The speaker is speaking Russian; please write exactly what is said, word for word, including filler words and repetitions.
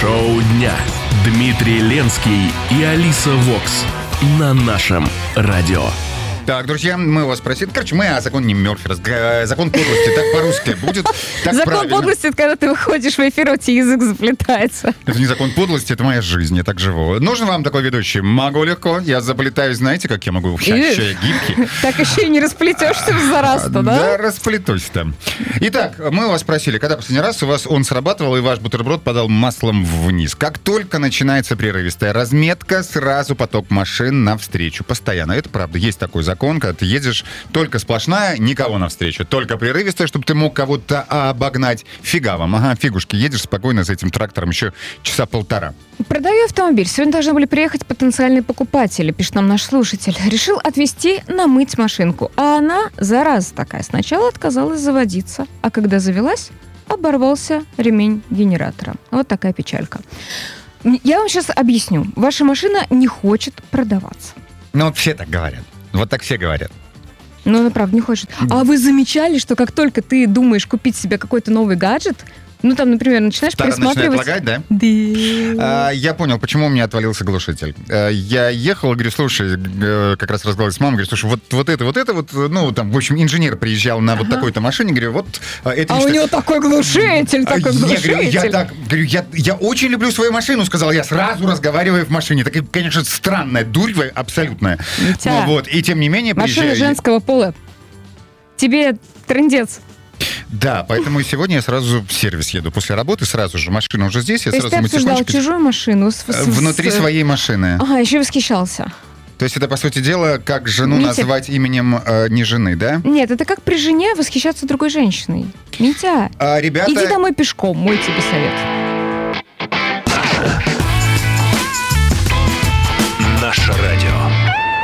Шоу дня. Дмитрий Ленский и Алиса Вокс на нашем радио. Так, друзья, мы вас спросили. Короче, мы о законе Мёрфи. Разг... Закон подлости, так по-русски будет. Так закон правильно. Подлости, это когда ты выходишь в эфир, у тебя язык заплетается. Это не закон подлости, это моя жизнь, я так живу. Нужен вам такой ведущий? Могу легко. Я заплетаюсь, знаете, как я могу? Я еще я гибкий. Так еще и не расплетешься за раз-то, да? Да, расплетусь там. Итак, мы вас спросили, когда последний раз у вас он срабатывал, и ваш бутерброд подал маслом вниз. Как только начинается прерывистая разметка, сразу поток машин навстречу. Постоянно. Это правда. Есть такой закон. Когда ты едешь, только сплошная, никого навстречу. Только прерывистая, чтобы ты мог кого-то обогнать. Фига вам. Ага, фигушки. Едешь спокойно за этим трактором еще часа полтора. Продаю автомобиль. Сегодня должны были приехать потенциальные покупатели, пишет нам наш слушатель. Решил отвезти намыть машинку. А она, зараза такая, сначала отказалась заводиться. А когда завелась, оборвался ремень генератора. Вот такая печалька. Я вам сейчас объясню. Ваша машина не хочет продаваться. Ну, вот все так говорят. Вот так все говорят. Ну, она правда не хочет. А вы замечали, что как только ты думаешь купить себе какой-то новый гаджет, ну, там, например, начинаешь Старый пересматривать... начинает лагать, да? Да. А, я понял, почему у меня отвалился глушитель. А, я ехал, говорю, слушай, как раз разговаривал с мамой, говорю, слушай, вот, вот это, вот это, вот, ну, там, в общем, инженер приезжал на ага. вот такой-то машине, говорю, вот... Это а у что... него такой глушитель, такой я, глушитель. Говорю, я, так, говорю, я, я очень люблю свою машину, сказал я, сразу разговаривая в машине. Такая, конечно, странная дурь абсолютная. Ну, вот, и тем не менее... Машина приезжаю... женского пола. Тебе трындец. Да, поэтому сегодня я сразу в сервис еду. После работы сразу же. Машина уже здесь. Я То сразу есть ты обсуждал чужую машину? С, с, внутри с... своей машины. Ага, еще восхищался. То есть это, по сути дела, как жену Митя... назвать именем э, не жены, да? Нет, это как при жене восхищаться другой женщиной. Митя, а, ребята... иди домой пешком, мой тебе совет. Наше радио.